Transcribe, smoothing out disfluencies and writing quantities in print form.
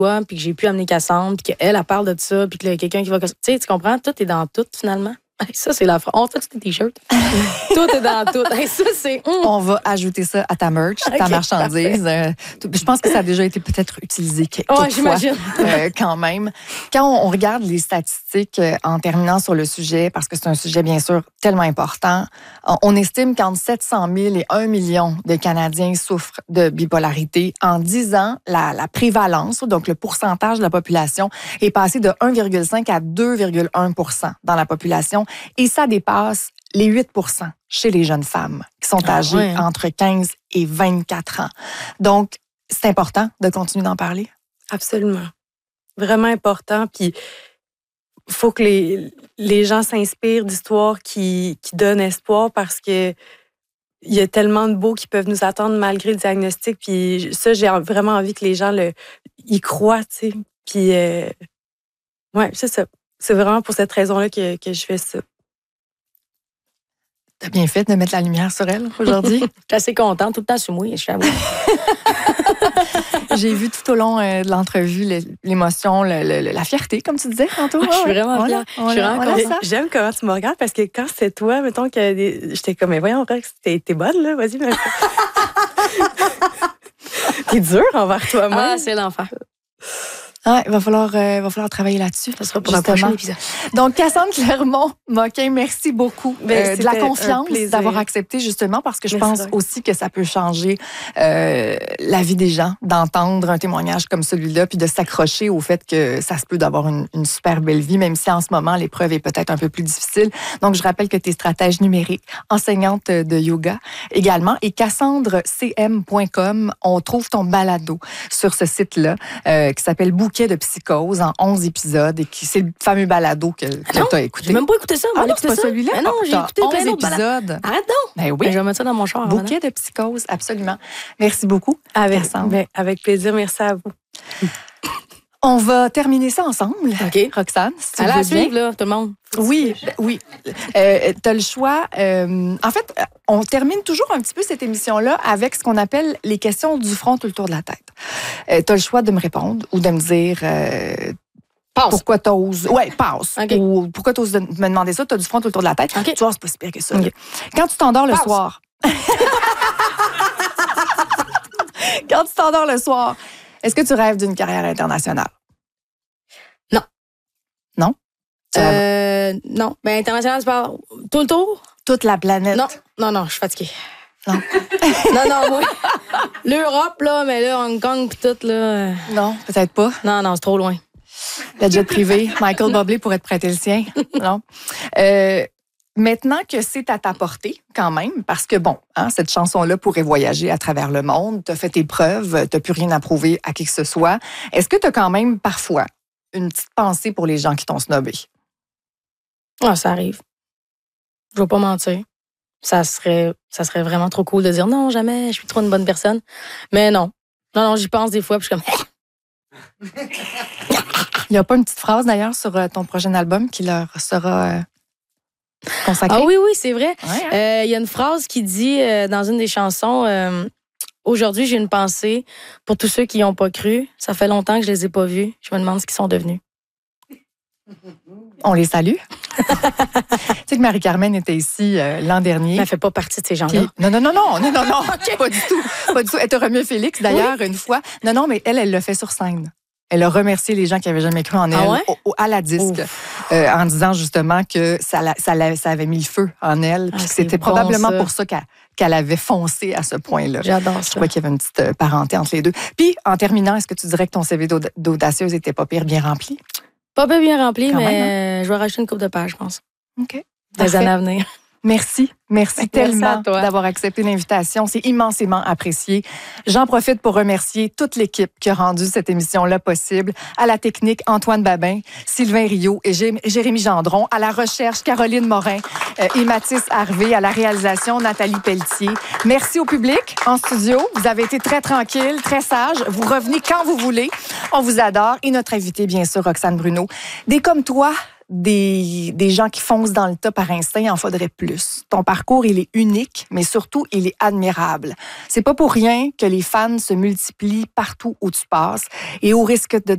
toi, puis que j'ai pu amener Cassandre, puis qu'elle, elle parle de ça, puis qu'il y a quelqu'un qui va... Tu sais, tu comprends? Tout est dans tout, finalement. Ça, c'est la phrase. On fait tes t-shirts. Tout est dans tout. Ça, c'est... On va ajouter ça à ta merch, ta marchandise. Je pense que ça a déjà été peut-être utilisé quelques fois, j'imagine. quand même. Quand on regarde les statistiques en terminant sur le sujet, parce que c'est un sujet, bien sûr, tellement important, on estime qu'entre 700 000 et 1 million de Canadiens souffrent de bipolarité. En 10 ans, la prévalence, donc le pourcentage de la population, est passé de 1,5 à 2,1 % dans la population. Et ça dépasse les 8 % chez les jeunes femmes qui sont âgées entre 15 et 24 ans. Donc, c'est important de continuer d'en parler. Absolument. Vraiment important. Puis, il faut que les gens s'inspirent d'histoires qui donnent espoir parce que il y a tellement de beaux qui peuvent nous attendre malgré le diagnostic. Puis ça, j'ai vraiment envie que les gens y croient, tu sais. Puis, c'est ça. C'est vraiment pour cette raison-là que je fais ça. T'as bien fait de mettre la lumière sur elle aujourd'hui. Je suis assez contente, tout le temps sur moi, je t'avoue. J'ai vu tout au long de l'entrevue l'émotion, la fierté, comme tu disais tantôt. Je suis vraiment fière. J'aime comment tu me regardes parce que quand c'est toi, mettons que j'étais comme, mais voyons, Rex, t'es bonne, là, vas-y. T'es dur envers toi-même. Ah, c'est l'enfer. Il va falloir travailler là-dessus. Ça sera pour un prochain épisode. Donc, Cassandre Clermont-Moquin, merci beaucoup de la confiance, d'avoir accepté, justement, parce que je pense aussi que ça peut changer la vie des gens, d'entendre un témoignage comme celui-là, puis de s'accrocher au fait que ça se peut d'avoir une super belle vie, même si en ce moment, l'épreuve est peut-être un peu plus difficile. Donc, je rappelle que tu es stratège numérique, enseignante de yoga également, et cassandrecm.com, on trouve ton balado sur ce site-là, qui s'appelle Bouquet de psychose en 11 épisodes et c'est le fameux balado que tu as écouté. J'ai même pas écouté ça. Non, c'est pas celui-là. Non, j'ai écouté plein d'autres épisodes. Arrête donc. Ben oui. Je vais mettre ça dans mon char. Bouquet de psychose, absolument. Merci beaucoup. Avec plaisir, merci à vous. On va terminer ça ensemble. OK. Roxane, si tu veux bien. Suivre, là, tout le monde. Oui. T'as le choix. En fait, on termine toujours un petit peu cette émission-là avec ce qu'on appelle les questions du front tout le tour de la tête. T'as le choix de me répondre ou de me dire... Passe. Pourquoi t'oses... Oui, passe. Okay. Ou pourquoi t'oses me demander ça? T'as du front tout le tour de la tête. Okay. Tu vois, c'est pas si pire que ça. Okay. Quand tu t'endors le soir... Quand tu t'endors le soir... Est-ce que tu rêves d'une carrière internationale? Non. Non? Non. Ben, international, tu parles tout le tour? Toute la planète? Non, je suis fatiguée. Non. non, moi. L'Europe, là, mais là, Hong Kong pis tout, là. Non, peut-être pas. Non, c'est trop loin. Le jet privé, Michael Bublé pourrait te prêter le sien. Non. Maintenant que c'est à ta portée, quand même, parce que, cette chanson-là pourrait voyager à travers le monde, t'as fait tes preuves, t'as plus rien à prouver à qui que ce soit. Est-ce que t'as quand même, parfois, une petite pensée pour les gens qui t'ont snobé? Ah, ça arrive. Je vais pas mentir. Ça serait vraiment trop cool de dire non, jamais, je suis trop une bonne personne. Mais non, j'y pense des fois, puis je suis comme... Il n'y a pas une petite phrase, d'ailleurs, sur ton prochain album qui leur sera... consacré? Ah oui, c'est vrai. Ouais, y a une phrase qui dit dans une des chansons aujourd'hui, j'ai une pensée pour tous ceux qui n'y ont pas cru. Ça fait longtemps que je les ai pas vus. Je me demande ce qu'ils sont devenus. On les salue. Tu sais que Marie-Carmen était ici l'an dernier. Elle fait pas partie de ces gens-là. Non. Okay. Pas du tout. Elle t'a remis Félix, d'ailleurs, une fois. Non, mais elle l'a fait sur scène. Elle a remercié les gens qui n'avaient jamais cru en elle à la disque, en disant justement que ça avait mis le feu en elle, puis que c'était probablement pour ça qu'elle avait foncé à ce point-là. J'adore ça. Je crois qu'il y avait une petite parenté entre les deux. Puis, en terminant, est-ce que tu dirais que ton CV d'audacieuse était pas pire bien rempli? Pas bien rempli, quand mais même, je vais rajouter une couple de pages, je pense. OK. Des années à venir. Merci tellement d'avoir accepté l'invitation. C'est immensément apprécié. J'en profite pour remercier toute l'équipe qui a rendu cette émission-là possible. À la technique, Antoine Babin, Sylvain Rio et Jérémy Gendron. À la recherche, Caroline Morin et Mathis Harvey. À la réalisation, Nathalie Pelletier. Merci au public en studio. Vous avez été très tranquille, très sage. Vous revenez quand vous voulez. On vous adore. Et notre invitée, bien sûr, Roxane Bruno. Des comme toi, des gens qui foncent dans le tas par instinct, il en faudrait plus. Ton parcours, il est unique, mais surtout, il est admirable. C'est pas pour rien que les fans se multiplient partout où tu passes et au risque de